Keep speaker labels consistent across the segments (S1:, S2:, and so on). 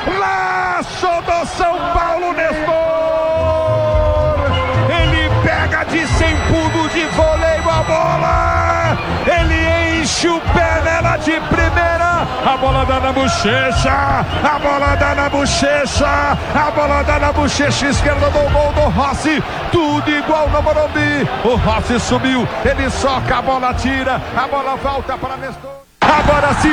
S1: Laço do São Paulo, Nestor. Ele pega de 100 pulos de voleio a bola. Ele enche o pé nela de primeira. A bola dá na bochecha. A bola dá na bochecha. A bola dá na bochecha esquerda do gol do Rossi. Tudo igual no Morumbi. O Rossi subiu. Ele soca, a bola tira. A bola volta para Nestor. Agora sim.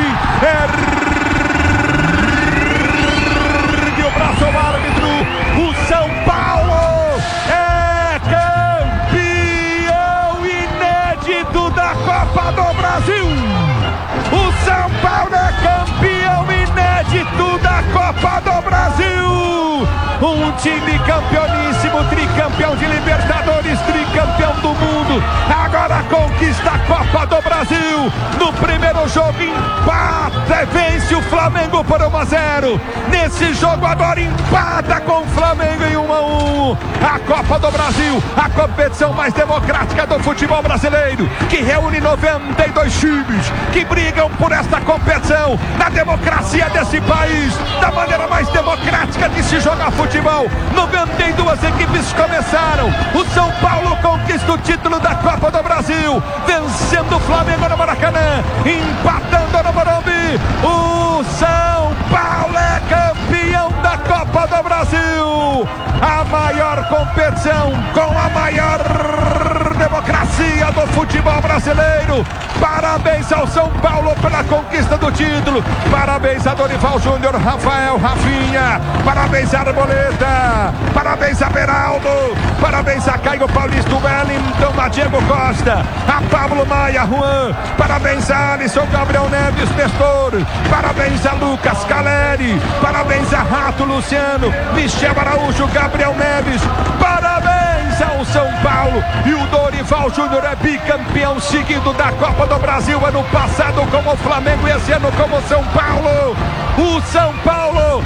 S1: Ergue o braço ao árbitro. O São Paulo é campeão inédito da Copa do Brasil. O São Paulo é campeão inédito da Copa do Brasil. Um time campeoníssimo, tricampeão de Libertadores, tricampeão do mundo. Agora conquista a Copa do Brasil. No primeiro jogo empata, vence o Flamengo por 1-0. Nesse jogo agora empata com o Flamengo em 1-1. A Copa do Brasil, a competição mais democrática do futebol brasileiro, que reúne 92 times que brigam por esta competição, na democracia desse país, da maneira mais democrática de se jogar futebol. 92 equipes começaram. O São Paulo conquista o título da Copa do Brasil, vencendo o Flamengo no Maracanã, empatando no Morumbi. O São Paulo é campeão da Copa do Brasil. A maior competição com a maior democracia do futebol brasileiro. Parabéns ao São Paulo pela conquista do título. Parabéns a Dorival Júnior, Rafael, Rafinha. Parabéns a Arboleda. Parabéns a Beraldo. Parabéns a Caio Paulista, Wellington, a Diego Costa, a Pablo Maia, Juan. Parabéns a Alisson, Gabriel Neves, Nestor. Parabéns a Lucas Caleri. Parabéns a Rato, Luciano, Michel Araújo, Gabriel Neves. Parabéns ao São Paulo. E o Dorival Júnior é bicampeão seguido da Copa do Brasil, ano passado como o Flamengo e esse ano como o São Paulo. O São Paulo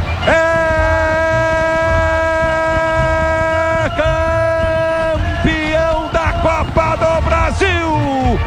S1: é campeão da Copa do Brasil.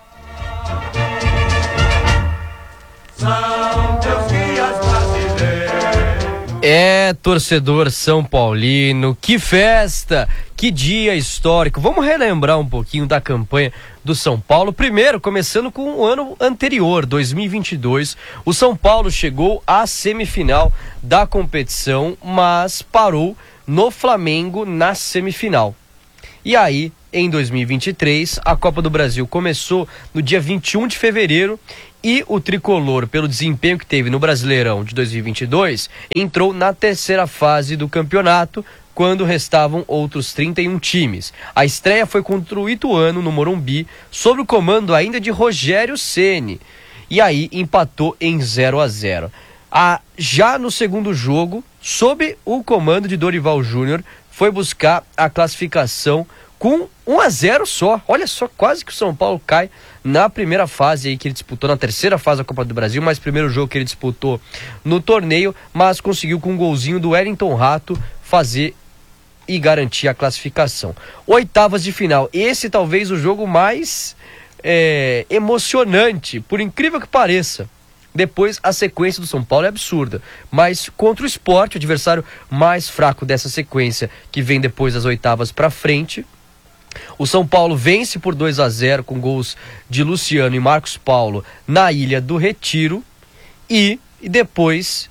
S2: São teus guias brasileiros.
S3: É, torcedor São Paulino, que festa, que dia histórico. Vamos relembrar um pouquinho da campanha do São Paulo. Primeiro, começando com o ano anterior, 2022, o São Paulo chegou à semifinal da competição, mas parou no Flamengo na semifinal. E aí, em 2023, a Copa do Brasil começou no dia 21 de fevereiro e o tricolor, pelo desempenho que teve no Brasileirão de 2022, entrou na terceira fase do campeonato, quando restavam outros 31 times. A estreia foi contra o Ituano, no Morumbi, sob o comando ainda de Rogério Ceni. E aí empatou em 0-0. Já no segundo jogo, sob o comando de Dorival Júnior, foi buscar a classificação com 1-0 só. Olha só, quase que o São Paulo cai na primeira fase aí que ele disputou, na terceira fase da Copa do Brasil, mas primeiro jogo que ele disputou no torneio, mas conseguiu com um golzinho do Wellington Rato fazer e garantir a classificação. Oitavas de final, esse talvez o jogo mais emocionante, por incrível que pareça. Depois a sequência do São Paulo é absurda, mas contra o Sport, o adversário mais fraco dessa sequência, que vem depois das oitavas para frente, o São Paulo vence por 2-0 com gols de Luciano e Marcos Paulo na Ilha do Retiro, e depois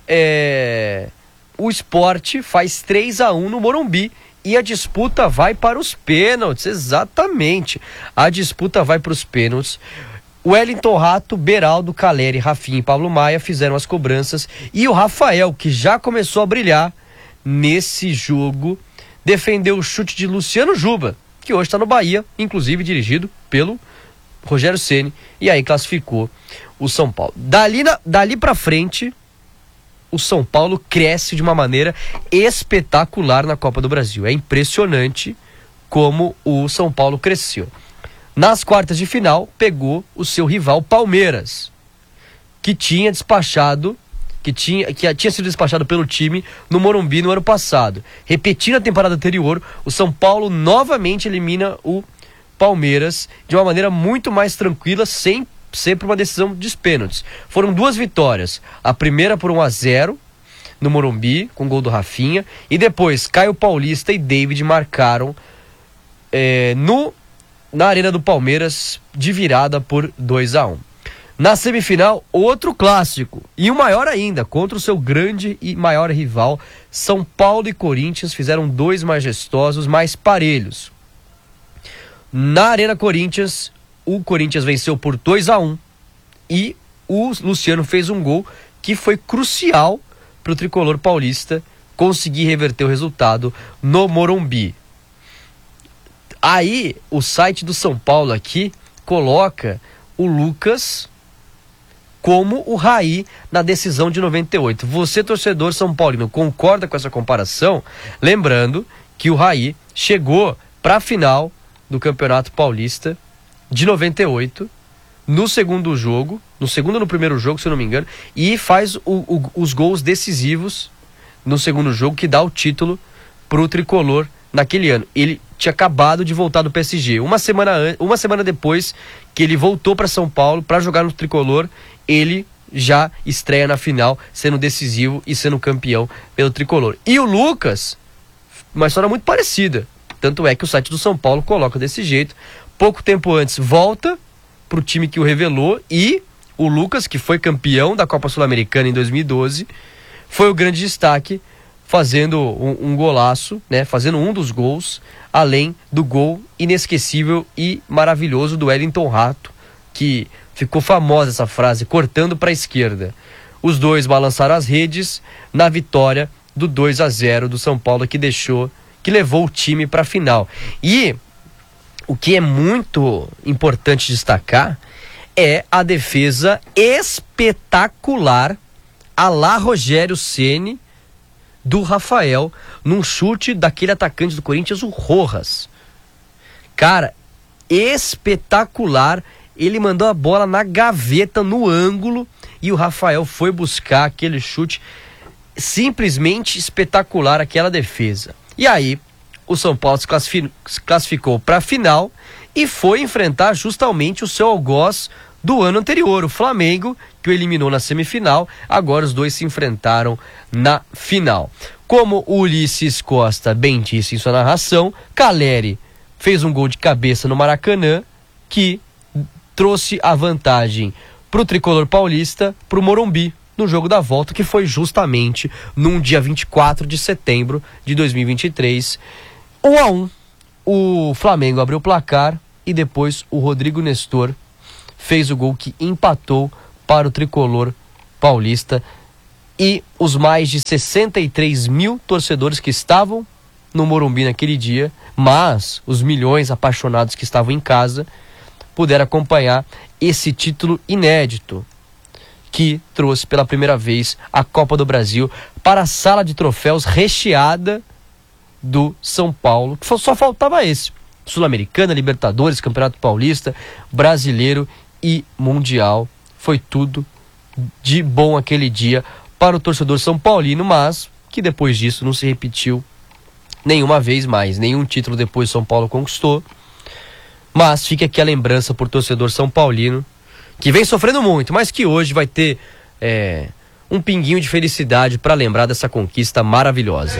S3: o Sport faz 3-1 no Morumbi e a disputa vai para os pênaltis. Exatamente, a disputa vai para os pênaltis. Wellington Rato, Beraldo, Caleri, Rafinha e Pablo Maia fizeram as cobranças, e o Rafael, que já começou a brilhar nesse jogo, defendeu o chute de Luciano Juba, que hoje está no Bahia, inclusive dirigido pelo Rogério Ceni, e aí classificou o São Paulo. Dali para frente, o São Paulo cresce de uma maneira espetacular na Copa do Brasil. É impressionante como o São Paulo cresceu. Nas quartas de final, pegou o seu rival Palmeiras, que tinha sido despachado pelo time no Morumbi no ano passado. Repetindo a temporada anterior, o São Paulo novamente elimina o Palmeiras de uma maneira muito mais tranquila, sem ser por uma decisão dos pênaltis. Foram duas vitórias. A primeira por 1-0 no Morumbi, com gol do Rafinha, e depois Caio Paulista e David marcaram na Arena do Palmeiras de virada por 2-1. Na semifinal, outro clássico, e o maior ainda, contra o seu grande e maior rival, São Paulo e Corinthians fizeram 2 majestosos mais parelhos. Na Arena Corinthians, o Corinthians venceu por 2-1 e o Luciano fez um gol que foi crucial para o tricolor paulista conseguir reverter o resultado no Morumbi. Aí, o site do São Paulo aqui coloca o Lucas como o Raí na decisão de 98. Você, torcedor São Paulino, concorda com essa comparação? Lembrando que o Raí chegou para a final do Campeonato Paulista de 98, no primeiro jogo, se eu não me engano, e faz os gols decisivos no segundo jogo, que dá o título pro tricolor naquele ano. Ele tinha acabado de voltar do PSG. Uma semana depois que ele voltou para São Paulo para jogar no tricolor, ele já estreia na final, sendo decisivo e sendo campeão pelo tricolor. E o Lucas, uma história muito parecida. Tanto é que o site do São Paulo coloca desse jeito. Pouco tempo antes, volta pro time que o revelou, e o Lucas, que foi campeão da Copa Sul-Americana em 2012, foi o grande destaque, fazendo um golaço, né? Fazendo um dos gols, além do gol inesquecível e maravilhoso do Wellington Rato, que ficou famosa essa frase, cortando para a esquerda. Os dois balançaram as redes na vitória do 2-0 do São Paulo, que levou o time para a final. E o que é muito importante destacar é a defesa espetacular à la Rogério Ceni do Rafael, num chute daquele atacante do Corinthians, o Rojas. Cara, espetacular. Ele mandou a bola na gaveta, no ângulo, e o Rafael foi buscar aquele chute. Simplesmente espetacular aquela defesa. E aí, o São Paulo se classificou para a final e foi enfrentar justamente o seu algoz do ano anterior, o Flamengo, que o eliminou na semifinal. Agora os dois se enfrentaram na final. Como o Ulisses Costa bem disse em sua narração, Caleri fez um gol de cabeça no Maracanã, que trouxe a vantagem para o tricolor paulista, para o Morumbi, no jogo da volta, que foi justamente num dia 24 de setembro de 2023. 1-1, o Flamengo abriu o placar e depois o Rodrigo Nestor fez o gol que empatou para o tricolor paulista, e os mais de 63 mil torcedores que estavam no Morumbi naquele dia, mas os milhões apaixonados que estavam em casa, puderam acompanhar esse título inédito, que trouxe pela primeira vez a Copa do Brasil para a sala de troféus recheada do São Paulo, que só faltava esse: Sul-Americana, Libertadores, Campeonato Paulista, Brasileiro e Mundial. Foi tudo de bom aquele dia para o torcedor são paulino, mas que depois disso não se repetiu nenhuma vez mais. Nenhum título depois São Paulo conquistou, mas fica aqui a lembrança por torcedor são paulino, que vem sofrendo muito, mas que hoje vai ter um pinguinho de felicidade para lembrar dessa conquista maravilhosa.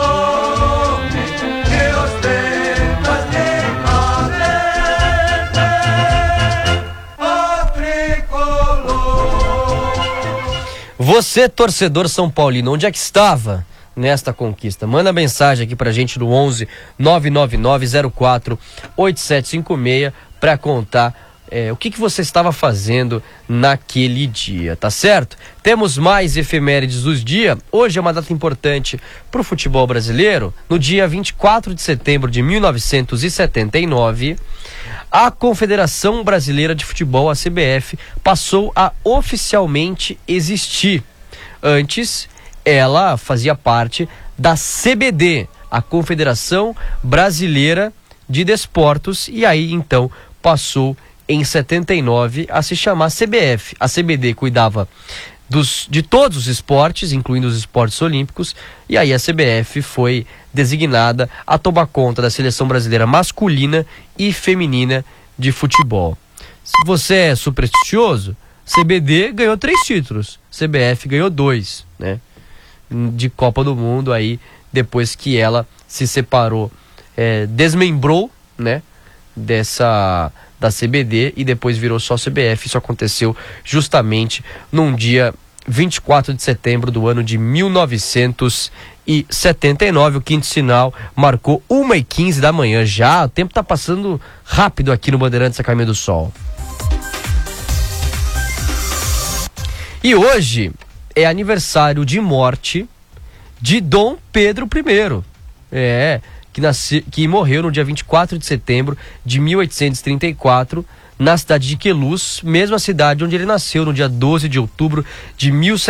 S3: Você, torcedor são paulino, onde é que estava nesta conquista? Manda mensagem aqui pra gente no 11 999 04 8756 para contar o que você estava fazendo naquele dia, tá certo? Temos mais efemérides dos dias. Hoje é uma data importante para o futebol brasileiro. No dia 24 de setembro de 1979, a Confederação Brasileira de Futebol, a CBF, passou a oficialmente existir. Antes, ela fazia parte da CBD, a Confederação Brasileira de Desportos, e aí então passou em 79 a se chamar CBF. A CBD cuidava de todos os esportes, incluindo os esportes olímpicos, e aí a CBF foi designada a tomar conta da seleção brasileira masculina e feminina de futebol. Se você é supersticioso, CBD ganhou 3 títulos, CBF ganhou 2, né? de Copa do Mundo aí, depois que ela se separou, desmembrou, né, da CBD e depois virou só CBF. Isso aconteceu justamente num dia 24 de setembro do ano de 1979. O quinto sinal marcou 1h15 da manhã já. O tempo tá passando rápido aqui no Bandeirantes a Caminho do Sol. E hoje é aniversário de morte de Dom Pedro I. Que morreu no dia 24 de setembro de 1834, na cidade de Queluz, mesma cidade onde ele nasceu no dia 12 de outubro de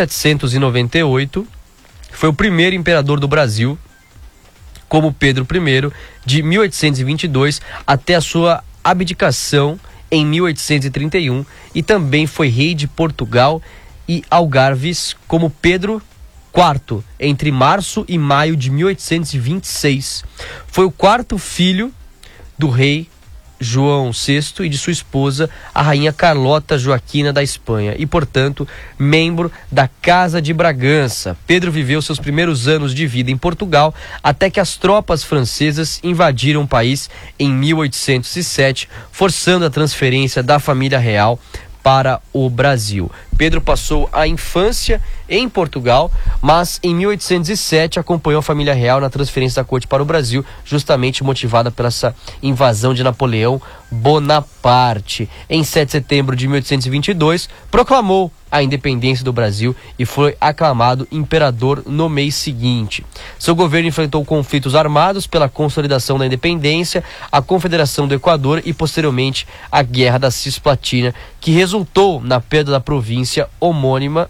S3: 1798. Foi o primeiro imperador do Brasil, como Pedro I, de 1822 até a sua abdicação em 1831, e também foi rei de Portugal e Algarves como Pedro IV, entre março e maio de 1826. Foi o quarto filho do rei João VI e de sua esposa, a rainha Carlota Joaquina da Espanha, e, portanto, membro da Casa de Bragança. Pedro viveu seus primeiros anos de vida em Portugal, até que as tropas francesas invadiram o país em 1807, forçando a transferência da família real para o Brasil. Pedro passou a infância em Portugal, mas em 1807 acompanhou a família real na transferência da corte para o Brasil, justamente motivada pela essa invasão de Napoleão Bonaparte. Em 7 de setembro de 1822, proclamou a independência do Brasil e foi aclamado imperador no mês seguinte. Seu governo enfrentou conflitos armados pela consolidação da independência, a Confederação do Equador e, posteriormente, a Guerra da Cisplatina, que resultou na perda da província homônima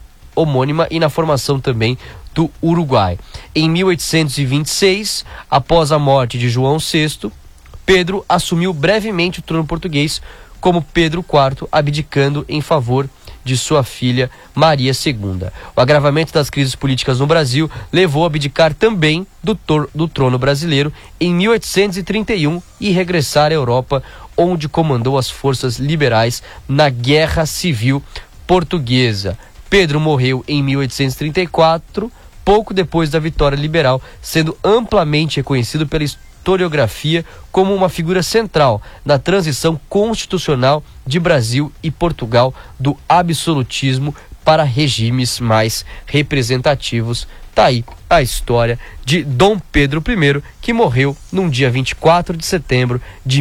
S3: e na formação também do Uruguai. Em 1826, após a morte de João VI, Pedro assumiu brevemente o trono português como Pedro IV, abdicando em favor de sua filha Maria II. O agravamento das crises políticas no Brasil levou a abdicar também do trono brasileiro em 1831 e regressar à Europa, onde comandou as forças liberais na Guerra Civil Portuguesa. Pedro morreu em 1834, pouco depois da vitória liberal, sendo amplamente reconhecido pela historiografia como uma figura central na transição constitucional de Brasil e Portugal do absolutismo para regimes mais representativos. Tá aí a história de Dom Pedro I, que morreu num dia 24 de setembro de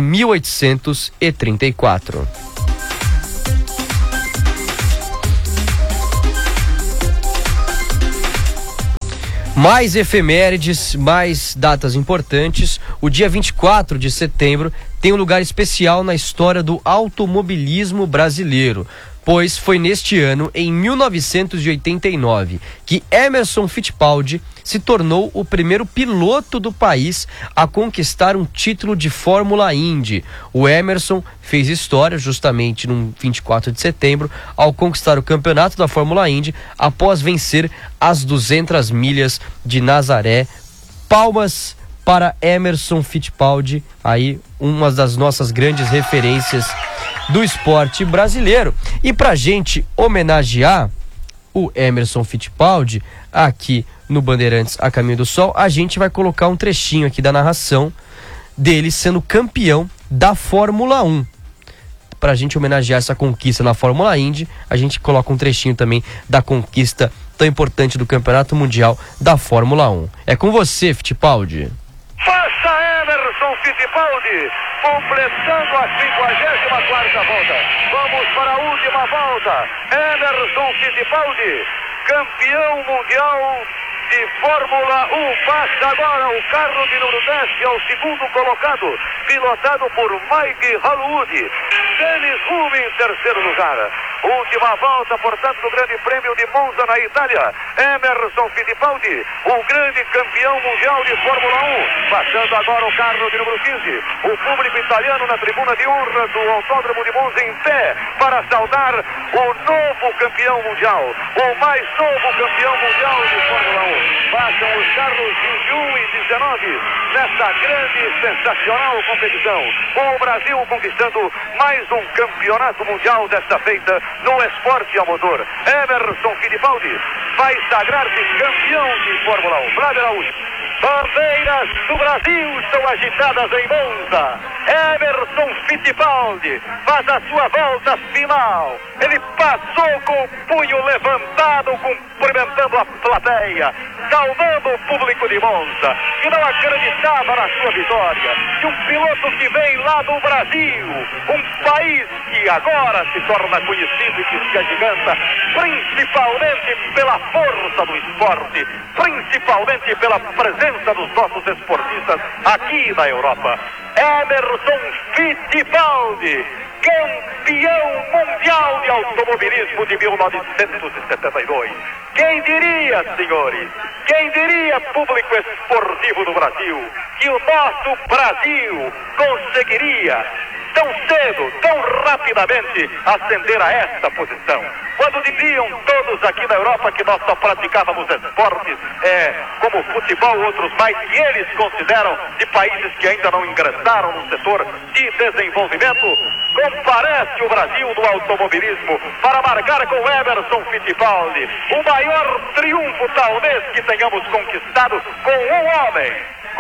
S3: 1834. Mais efemérides, mais datas importantes. O dia 24 de setembro tem um lugar especial na história do automobilismo brasileiro, pois foi neste ano, em 1989, que Emerson Fittipaldi se tornou o primeiro piloto do país a conquistar um título de Fórmula Indy. O Emerson fez história justamente no 24 de setembro ao conquistar o campeonato da Fórmula Indy após vencer as 200 milhas de Nazaré. Palmas para Emerson Fittipaldi, aí uma das nossas grandes referências do esporte brasileiro. E pra gente homenagear o Emerson Fittipaldi aqui no Bandeirantes a Caminho do Sol, a gente vai colocar um trechinho aqui da narração dele sendo campeão da Fórmula 1. Pra gente homenagear essa conquista na Fórmula Indy, a gente coloca um trechinho também da conquista tão importante do Campeonato Mundial da Fórmula 1. É com você, Fittipaldi.
S4: Passa Emerson Fittipaldi, completando a 54ª volta. Vamos para a última volta. Emerson Fittipaldi, campeão mundial de Fórmula 1. Passa agora o carro de número 10, que é o segundo colocado, pilotado por Mike Hollywood. Dennis Hulme em terceiro lugar. Última volta, portanto, do Grande Prêmio de Monza, na Itália. Emerson Fittipaldi, o grande campeão mundial de Fórmula 1. Passando agora o carro de número 15. O público italiano na tribuna de honra do Autódromo de Monza em pé para saudar o novo campeão mundial, o mais novo campeão mundial de Fórmula 1. Passam os carros 21 e 19 nessa grande e sensacional competição, com o Brasil conquistando mais um campeonato mundial desta feita no esporte a motor. Emerson Fittipaldi vai sagrar-se campeão de Fórmula 1. Flávio Araújo. Bandeiras do Brasil são agitadas em Monza. Emerson Fittipaldi faz a sua volta final. Ele passou com o punho levantado, cumprimentando a plateia, saudando o público de Monza, que não acreditava na sua vitória. E um piloto que vem lá do Brasil, um país que agora se torna conhecido e que se agiganta, principalmente pela força do esporte, principalmente pela presença dos nossos esportistas aqui na Europa. Emerson Fittipaldi, campeão mundial de automobilismo de 1972. Quem diria, senhores, quem diria, público esportivo do Brasil, que o nosso Brasil conseguiria tão cedo, tão rapidamente ascender a esta posição? Quando diziam todos aqui na Europa que nós só praticávamos esportes como futebol, outros mais, que eles consideram de países que ainda não ingressaram no setor de desenvolvimento, comparece o Brasil do automobilismo para marcar com Emerson Fittipaldi o maior triunfo talvez que tenhamos conquistado com um homem,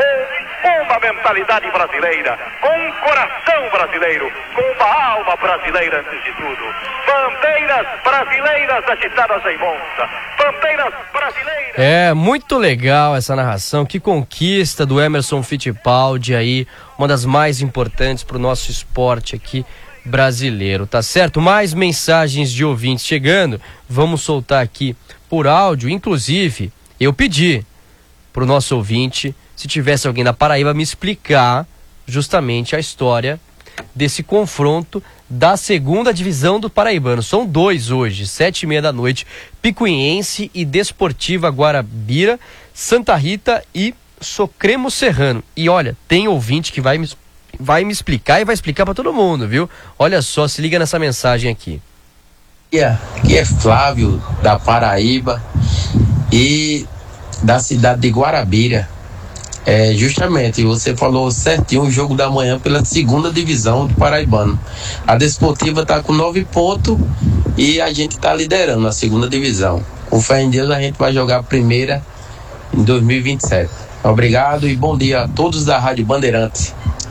S4: com uma mentalidade brasileira, com um coração brasileiro, com uma alma brasileira antes de tudo. Bandeiras brasileiras agitadas em Monza. Bandeiras brasileiras.
S3: É muito legal essa narração. Que conquista do Emerson Fittipaldi aí, uma das mais importantes para o nosso esporte aqui brasileiro, tá certo? Mais mensagens de ouvintes chegando. Vamos soltar aqui por áudio. Inclusive, eu pedi pro nosso ouvinte, se tivesse alguém da Paraíba, me explicar justamente a história desse confronto da segunda divisão do Paraibano. São dois hoje, 7h30 da noite, Picuinhense e Desportiva Guarabira, Santa Rita e Socremo Serrano. E olha, tem ouvinte que vai me explicar e vai explicar para todo mundo, viu? Olha só, se liga nessa mensagem aqui.
S5: Aqui é Flávio, da Paraíba e da cidade de Guarabira. Justamente, você falou certinho, o jogo da manhã pela segunda divisão do Paraibano. A Desportiva está com 9 pontos e a gente está liderando a segunda divisão. Com fé em Deus, a gente vai jogar a primeira em 2027. Obrigado e bom dia a todos da Rádio Bandeirantes.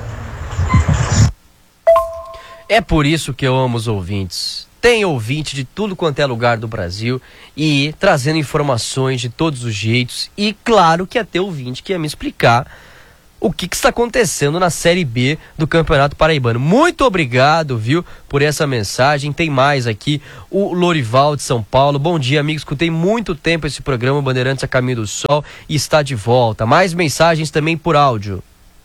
S3: É por isso que eu amo os ouvintes. Tem ouvinte de tudo quanto é lugar do Brasil e trazendo informações de todos os jeitos. E claro que ia ter ouvinte que ia me explicar o que está acontecendo na Série B do Campeonato Paraibano. Muito obrigado, viu, por essa mensagem. Tem mais aqui, o Lorival de São Paulo. Bom dia, amigos. Escutei muito tempo esse programa Bandeirantes a Caminho do Sol e está de volta. Mais mensagens também por áudio.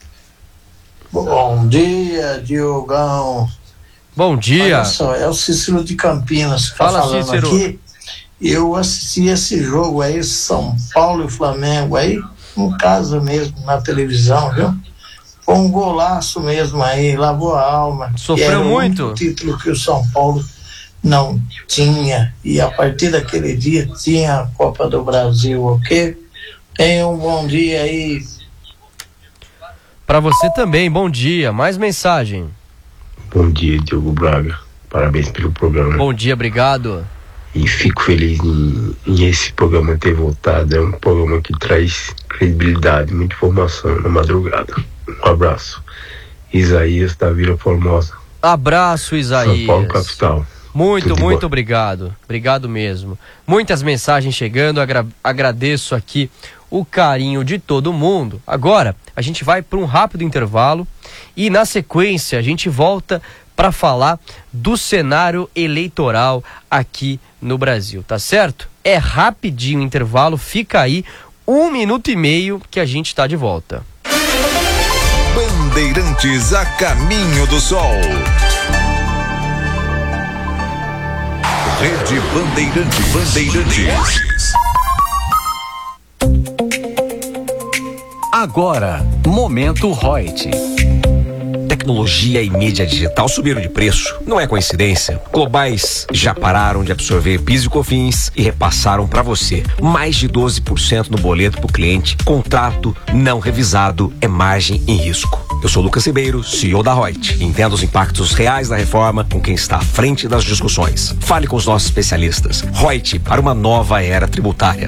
S6: Bom dia, Diogão.
S3: Bom dia.
S6: Olha só, é o Cícero de Campinas que
S3: Fala,
S6: falando
S3: Cícero.
S6: aqui. Eu assisti esse jogo aí, São Paulo e Flamengo aí, em casa mesmo, na televisão, viu? Foi um golaço mesmo aí, lavou a alma.
S3: Sofreu muito?
S6: O título que o São Paulo não tinha, e a partir daquele dia tinha a Copa do Brasil, ok? Tenha um bom dia aí.
S3: Para você também, bom dia. Mais mensagem.
S7: Bom dia, Diogo Braga. Parabéns pelo programa.
S3: Bom dia, obrigado.
S7: E fico feliz em esse programa ter voltado. É um programa que traz credibilidade, muita informação na madrugada. Um abraço. Isaías da Vila Formosa.
S3: Abraço, Isaías.
S7: São Paulo, capital.
S3: Muito obrigado. Obrigado mesmo. Muitas mensagens chegando. Agradeço aqui o carinho de todo mundo. Agora, a gente vai para um rápido intervalo e na sequência a gente volta para falar do cenário eleitoral aqui no Brasil, tá certo? É rapidinho o intervalo, fica aí 1 minuto e meio que a gente está de volta.
S8: Bandeirantes a Caminho do Sol. Rede Bandeirantes.
S9: Agora, Momento Reut. Tecnologia e mídia digital subiram de preço. Não é coincidência. Globais já pararam de absorver PIS e COFINS e repassaram para você mais de 12% no boleto pro cliente. Contrato não revisado é margem em risco. Eu sou Lucas Ribeiro, CEO da Reut. Entenda os impactos reais da reforma com quem está à frente das discussões. Fale com os nossos especialistas. Reut, para uma nova era tributária.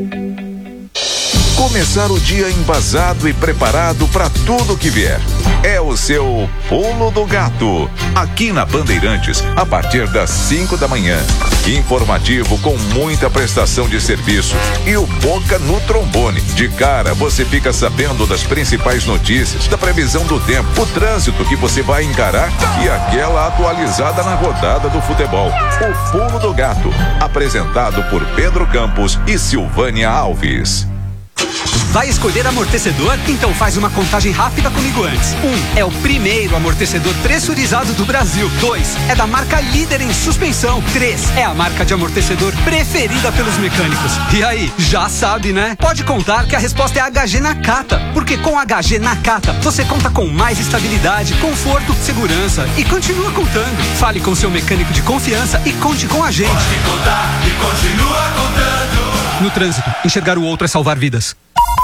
S8: Começar o dia embasado e preparado para tudo que vier. É o seu Pulo do Gato. Aqui na Bandeirantes, a partir das 5 da manhã. Informativo com muita prestação de serviço. E o Boca no trombone. De cara, você fica sabendo das principais notícias, da previsão do tempo, o trânsito que você vai encarar e aquela atualizada na rodada do futebol. O Pulo do Gato. Apresentado por Pedro Campos e Silvânia Alves.
S10: Vai escolher amortecedor? Então faz uma contagem rápida comigo antes. 1. É o primeiro amortecedor pressurizado do Brasil. 2. É da marca líder em suspensão. 3. É a marca de amortecedor preferida pelos mecânicos. E aí, já sabe, né? Pode contar que a resposta é HG Nakata. Porque com HG Nakata, você conta com mais estabilidade, conforto, segurança e continua contando. Fale com seu mecânico de confiança e conte com a gente.
S2: Pode contar e continua contando.
S10: No trânsito, enxergar o outro é salvar vidas.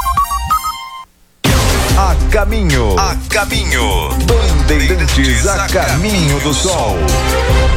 S8: A caminho. Bandeirantes a caminho do sol.